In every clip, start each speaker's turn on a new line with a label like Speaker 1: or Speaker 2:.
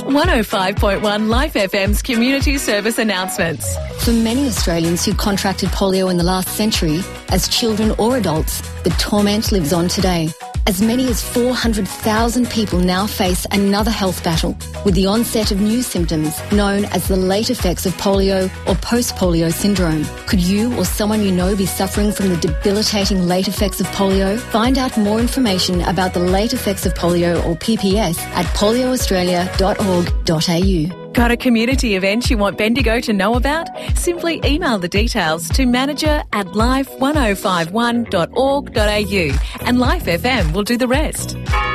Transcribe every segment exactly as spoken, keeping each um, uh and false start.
Speaker 1: one oh five point one Life F M's community service announcements.
Speaker 2: For many Australians who contracted polio in the last century, as children or adults, the torment lives on today. As many as four hundred thousand people now face another health battle with the onset of new symptoms known as the late effects of polio or post-polio syndrome. Could you or someone you know be suffering from the debilitating late effects of polio? Find out more information about the late effects of polio or P P S at polio australia dot org dot a u.
Speaker 1: Got a community event you want Bendigo to know about? Simply email the details to manager at life one oh five one dot org dot a u and Life F M will do the rest.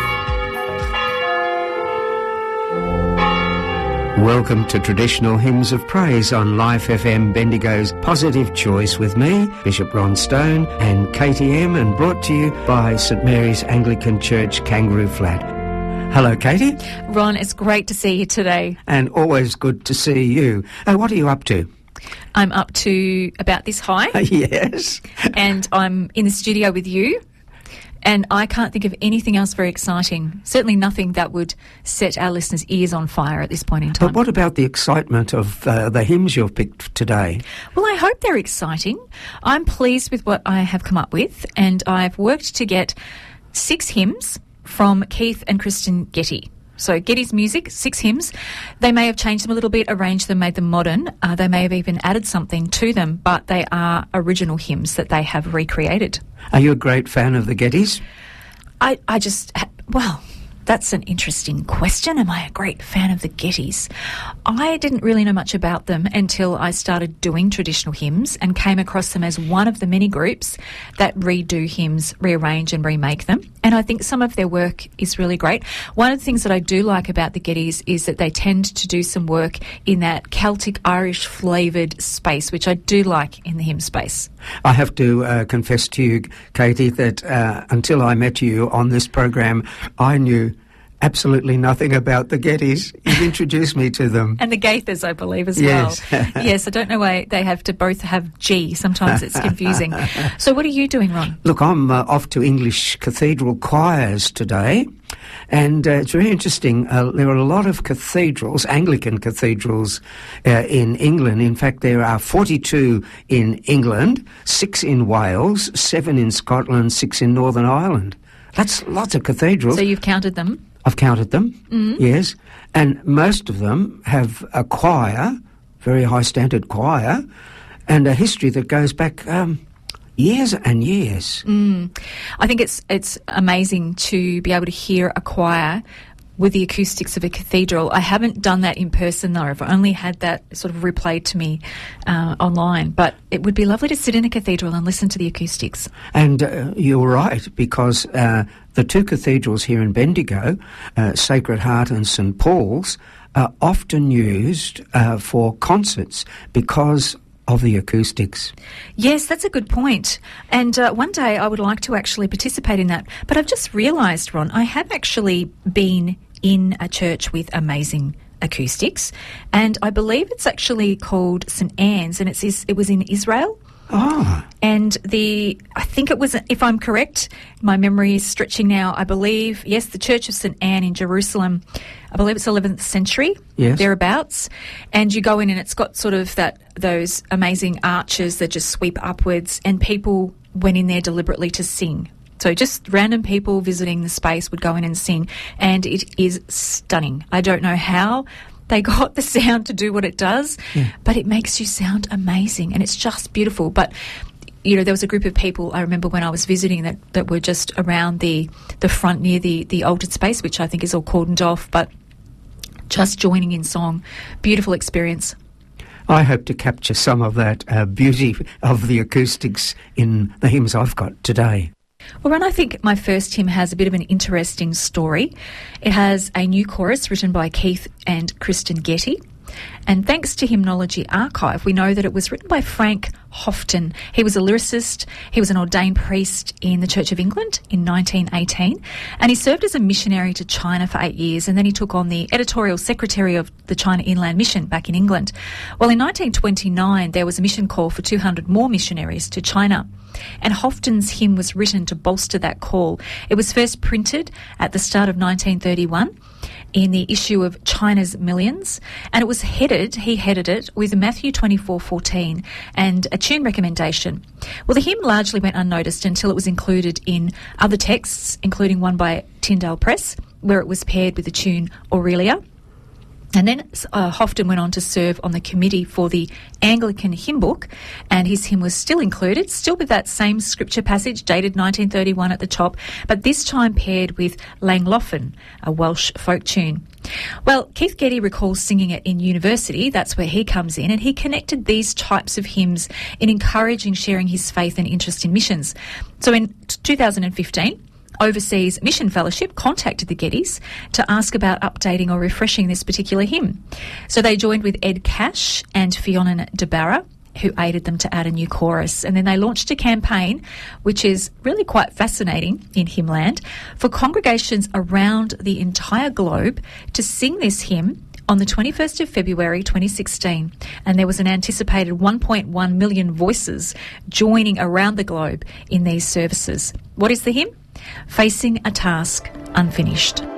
Speaker 3: Welcome to Traditional Hymns of Praise on Life F M, Bendigo's Positive Choice, with me, Bishop Ron Stone, and K T M, and brought to you by St Mary's Anglican Church, Kangaroo Flat. Hello, Katie.
Speaker 4: Ron, it's great to see you today.
Speaker 3: And always good to see you. Uh, what are you up to?
Speaker 4: I'm up to about this high.
Speaker 3: Yes.
Speaker 4: And I'm in the studio with you. And I can't think of anything else very exciting. Certainly nothing that would set our listeners' ears on fire at this point in time.
Speaker 3: But what about the excitement of uh, the hymns you've picked today?
Speaker 4: Well, I hope they're exciting. I'm pleased with what I have come up with, and I've worked to get six hymns from Keith and Kristen Getty. So Getty's music, six hymns. They may have changed them a little bit, arranged them, made them modern. Uh, they may have even added something to them, but they are original hymns that they have recreated.
Speaker 3: Are you a great fan of the Gettys?
Speaker 4: I, I just, well, that's an interesting question. Am I a great fan of the Gettys? I didn't really know much about them until I started doing traditional hymns and came across them as one of the many groups that redo hymns, rearrange and remake them. And I think some of their work is really great. One of the things that I do like about the Gettys is that they tend to do some work in that Celtic Irish flavoured space, which I do like in the hymn space.
Speaker 3: I have to uh, confess to you, Katie, that uh, until I met you on this program, I knew absolutely nothing about the Gettys. You've introduced me to them.
Speaker 4: And the Gaithers, I believe, as
Speaker 3: yes.
Speaker 4: well. Yes, I don't know why they have to both have G. Sometimes it's confusing. So what are you doing, Ron?
Speaker 3: Look, I'm uh, off to English cathedral choirs today. And uh, it's very interesting. Uh, there are a lot of cathedrals, Anglican cathedrals, uh, in England. In fact, there are forty-two in England, six in Wales, seven in Scotland, six in Northern Ireland. That's lots of cathedrals.
Speaker 4: So you've counted them?
Speaker 3: I've counted them,
Speaker 4: mm-hmm.
Speaker 3: yes. And most of them have a choir, very high standard choir, and a history that goes back um, years and years.
Speaker 4: Mm. I think it's it's amazing to be able to hear a choir with the acoustics of a cathedral. I haven't done that in person, though. I've only had that sort of replayed to me uh, online. But it would be lovely to sit in a cathedral and listen to the acoustics.
Speaker 3: And uh, you're right, because uh, the two cathedrals here in Bendigo, uh, Sacred Heart and St Paul's, are often used uh, for concerts because of the acoustics.
Speaker 4: Yes, that's a good point. And uh, one day I would like to actually participate in that. But I've just realised, Ron, I have actually been in a church with amazing acoustics, and I believe it's actually called St Anne's, and it's it was in Israel.
Speaker 3: Oh.
Speaker 4: And the, I think it was, if I'm correct, my memory is stretching now, I believe, yes, the Church of St Anne in Jerusalem, I believe it's eleventh century,
Speaker 3: yes.
Speaker 4: thereabouts. And you go in and it's got sort of that those amazing arches that just sweep upwards, and people went in there deliberately to sing. So just random people visiting the space would go in and sing, and it is stunning. I don't know how they got the sound to do what it does,
Speaker 3: yeah.
Speaker 4: but it makes you sound amazing, and it's just beautiful. But, you know, there was a group of people, I remember when I was visiting, that, that were just around the, the front near the, the altered space, which I think is all cordoned off, but just joining in song. Beautiful experience.
Speaker 3: I hope to capture some of that uh, beauty of the acoustics in the hymns I've got today.
Speaker 4: Well, Ron, I think my first hymn has a bit of an interesting story. It has a new chorus written by Keith and Kristen Getty. And thanks to Hymnology Archive, we know that it was written by Frank Houghton. He was a lyricist. He was an ordained priest in the Church of England in nineteen eighteen. And he served as a missionary to China for eight years. And then he took on the editorial secretary of the China Inland Mission back in England. Well, in nineteen twenty-nine, there was a mission call for two hundred more missionaries to China. And Houghton's hymn was written to bolster that call. It was first printed at the start of nineteen thirty-one in the issue of China's Millions, and it was headed, he headed it, with Matthew twenty-four fourteen and a tune recommendation. Well, the hymn largely went unnoticed until it was included in other texts, including one by Tyndale Press, where it was paired with the tune Aurelia. And then uh, Houghton went on to serve on the committee for the Anglican hymn book, and his hymn was still included, still with that same scripture passage dated nineteen thirty-one at the top, but this time paired with Langlofen, a Welsh folk tune. Well, Keith Getty recalls singing it in university. That's where he comes in, and he connected these types of hymns in encouraging sharing his faith and interest in missions. So in two thousand fifteen, Overseas Mission Fellowship contacted the Gettys to ask about updating or refreshing this particular hymn. So they joined with Ed Cash and Fionnan de Barra, who aided them to add a new chorus. And then they launched a campaign, which is really quite fascinating in Hymnland, for congregations around the entire globe to sing this hymn on the twenty-first of February twenty sixteen, and there was an anticipated one point one million voices joining around the globe in these services. What is the hymn? Facing a Task Unfinished.